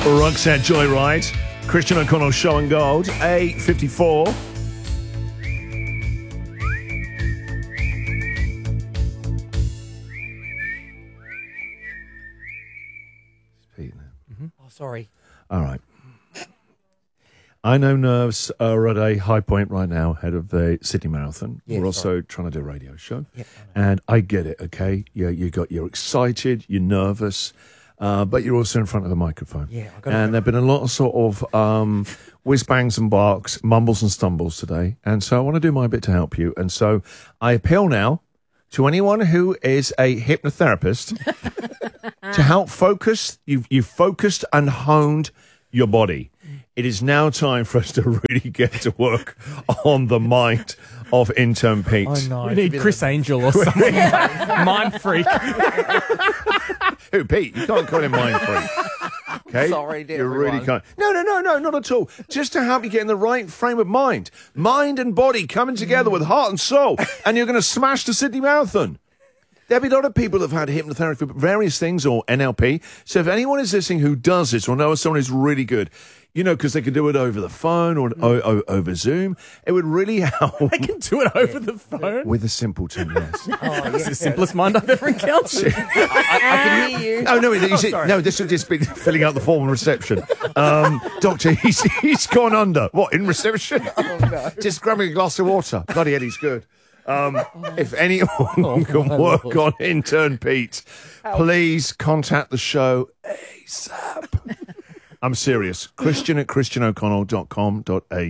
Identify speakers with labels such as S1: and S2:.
S1: Roxette Joyride, Christian O'Connell Show and Gold, 8:54.
S2: Oh, sorry.
S1: All right. I know nerves are at a high point right now ahead of the Sydney Marathon.
S2: Yeah,
S1: We're also trying to do a radio show.
S2: Yep.
S1: And I get it, okay? You're excited, you're nervous, but you're also in front of the microphone.
S2: Yeah,
S1: and there have been a lot of sort of whiz bangs and barks, mumbles and stumbles today. And so I want to do my bit to help you. And so I appeal now to anyone who is a hypnotherapist to help focus. You've focused and honed your body. It is now time for us to really get to work on the mind of intern Pete.
S2: I know.
S3: We need Chris Angel or someone. Mind freak.
S1: Who, Pete? You can't call him mind freak. Okay?
S2: Sorry, dear
S1: You really
S2: everyone.
S1: can't. No, not at all. Just to help you get in the right frame of mind. Mind and body coming together with heart and soul, and you're going to smash the Sydney Marathon. There'll be a lot of people who've had hypnotherapy for various things or NLP. So if anyone is listening who does this or knows someone who's really good, you know, because they could do it over the phone or over Zoom, it would really help.
S3: I can do it over the phone.
S1: With a simple tune, yes.
S3: That's the simplest mind I've ever encountered.
S2: I can hear you.
S1: Oh, no,
S3: sorry.
S1: no, this would just be filling out the form in reception. Doctor, he's gone under. What, in reception?
S2: Oh, no.
S1: Just grabbing a glass of water. Bloody hell, he's good. If anyone can work on intern Pete, please contact the show ASAP. I'm serious. Christian at christianoconnell.com.au.